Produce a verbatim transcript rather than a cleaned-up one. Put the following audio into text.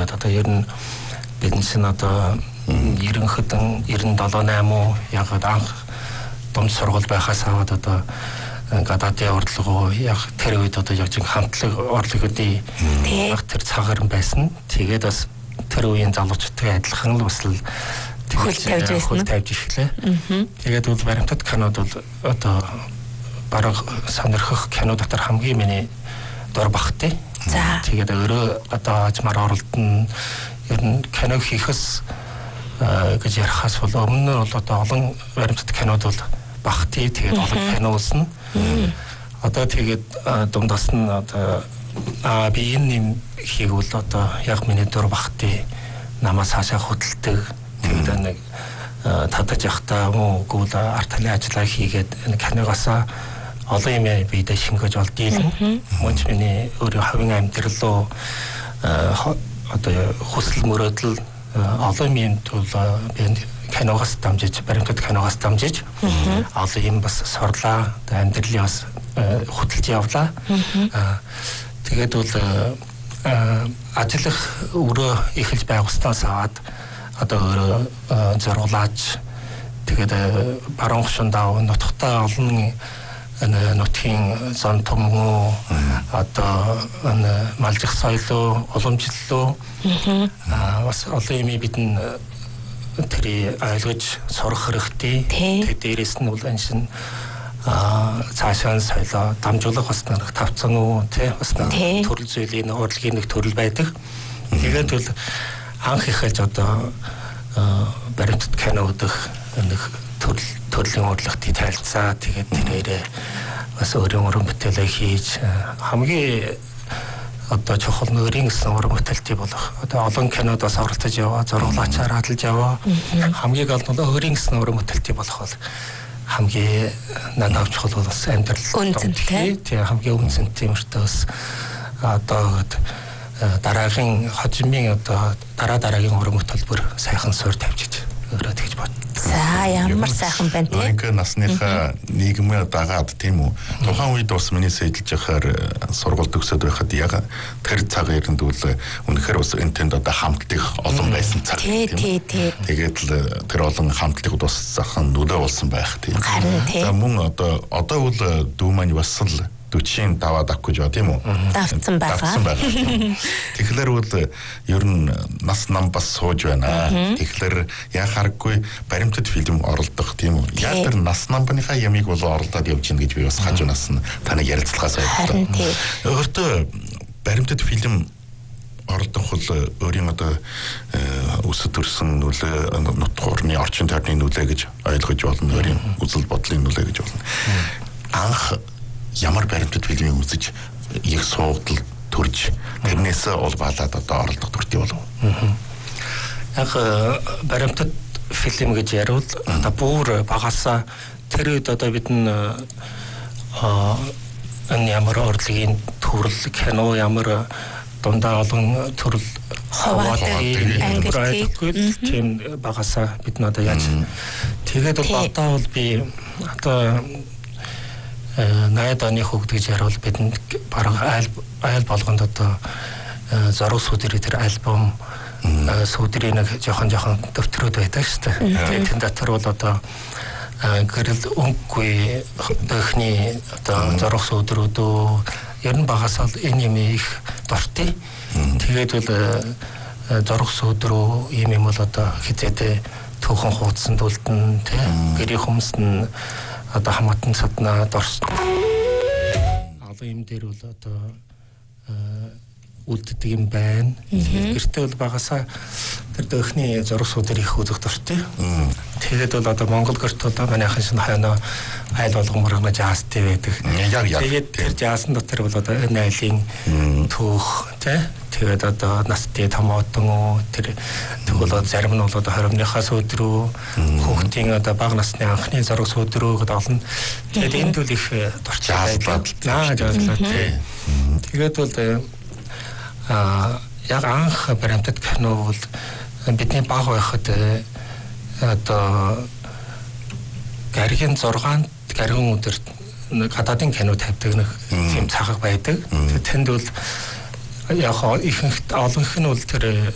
тэгээд одоо ер нь биднээс нь одоо ерөнхийдөө ninety-seven eight яг анх дунд сургууль байхаас аваад одоо гадаадын орлого яг тэр үед одоо яг хамтлаг орлогуудын яг тэр цагаар байсан. Тэгээд бас тэр үеийн залуучуудтай адилхан л бас л хөл тавьж байсан. Хөл тавьж ирлээ. Тэгээд бол баримтат кинод бол одоо бараг сонирхох кино дотор хамгийн миний дор багтай. Тэгээд өөрөө одоо ажмаар оролдсон ер нь кино хийхээс гэж ярихаас бол өмнө нь бол одоо олон баримтат кинод бол багтай. Тэгээд олон кино үзсэн. Одоо тэгээд дундаас нь одоо а би энэ юм хийгүүл одоо яг миний дор багтай намаас хаашаа хөдөлдөг. Тэгээд нэг татаж явахдаа мөн үгүй арт талын ажиллаа хийгээд энэ киногоосаа олон юм бидээ шингэж олдъё. Мөн ч миний өөрийн хавийн амьдралуу одоо хүсэл мөрөөдөл олон юм тул би киногоос дамжиж баримтат киногоос дамжиж олон юм бас сорлаа. Амьдралын бас хөдөлж явлаа. Тэгээд бол ажиллах өрөө эхэлж байгуулснаас аваад одоо өөрөө зориулаач тэгээд баруун хушундаа нутгатаа олон нутгийн зон томгоо одоо малжих соёлоо уламжлалоо бас олон юм бидэн тэрийг ойлгож сурах хэрэгтэй. Тэгээд дээрэс нь бол энэ шин цаашаа соёлоо дамжуулах бас нэг тавцсан уу тий бас нэг төрөл зүйлийн урлагийн нэг төрөл байдаг. Тэгээд бол анх эхэлж одоо баримтат кино үзэх нэг төрөл төрлийн урлагтыг танилцаа. Тэгээд тэрээрээ бас өөрийн уран бүтээлээ хийж хамгийн одоо чухал нөрийн гэсэн уран бүтээлтэй болох одоо олон кинодоос оролцож яваа, зурглаачаар хадалж яваа. Хамгийн гол нь өөрийн гэсэн уран бүтээлтэй болох бол хамгийн надад чухал бол бас амьдрал үнцэнтэй. Тийм хамгийн үнцэнтэй мөртөөс одоо дараагийн хожимын одоо дараа дараагийн уран бүтээлбэр сайхан суурь тавьж өөрөө тэгж бод. За ямар сайхан байна те. Ингээ насныхаа нийгмээ дагаад тийм үү. Тухайн үед бас миний сэдэлж яхаар сургууль төгсөөд байхад яг тэр цаг ирэнд бол үнэхээр бас энтэнд одоо хамтдах олон байсан цаг тийм үү. Тэгээд л тэр олон хамтдагд бас захан нүдэ болсон байх тийм. За мөн одоо одоо бол дүү маань бас л дүчийн даваад авах гэж ба тийм үү? Давцсан байгаа. Тэгэхээр бол ер нь нас нам бас сууж байна. Тэгэхээр яхааргүй баримтат фильм оролдох тийм үү? Яг тэр нас намныхаа ямиг бол оролдоод явж гин гэж би бас хажуунаас нь таныг ярилцлагаас ойлголоо. Өөртөө баримтат фильм оролдох бол өөрийн одоо өсөд төрсэн нүлээ нутгуурны орчин тойрны нүлээ гэж ойлгож болно. Өөрийн үзэл бодлын нүлээ гэж болно. Анх ямар баримтат фильмийг үзэж их суугдал төрж тэрнээс улгаалаад одоо оролдох төртий болов. Яг баримтат фильм гэж ярил одоо бүр багасаа тэр үед одоо бид нь энэ ямар урлагийн төрөл кино ямар дундаа олон төрөл хаваатай ангилтыг тийм багасаа бид нь одоо яаж тэгээд бол одоо бол би одоо найд оны хөгд гэж ярил бидэнд бараг айл айл болгонд одоо зураг сүдэрийн тэр альбом сүдэрийн нэг жоохон жоохон дэвтрүүд байдаг шүү дээ. Тэгээд тэр дотор бол одоо гэрэл өнгөгүй дөхний одоо зураг сүдрүүдөө ер нь багасаа энэ юм их дуртай. Тэгээд бол зураг сүдрүү юм юм бол одоо хизээдээ түүхэн хуудсан дүлдэн тий гэрийн хүмүүс нь одоо хамаатан саднаа дорсон. Олон юм дээр бол одоо үлддэг юм байна. Гэртээ бол багасаа тэр дөхний зураг сүдэр их үзэх дуртай. Тэгээд бол одоо Монгол гэрт одоо манайхан шин хойно айл болгомор гэнэ жаастай байдаг. Тэгээд тэр жаасан дотор бол одоо энэ айлын түүх тий тэгээд одоо настай томоотон уу тэр тэгвэл зарим нь бол одоо хоримныхаа сүдрүү хүүхдийн одоо бага насны анхны зураг сүдрүү гэдэг олон тэгээд энд бол их дуртай байдаг. Тэгээд бол а яг анх баримтат кино бол бидний баг байхад одоо гаригийн зургаанд гаригийн өдөр гадаадын кино тавьдаг нэг тийм цагааг байдаг. Тэнд бол яг ихэнх олонх нь бол тэр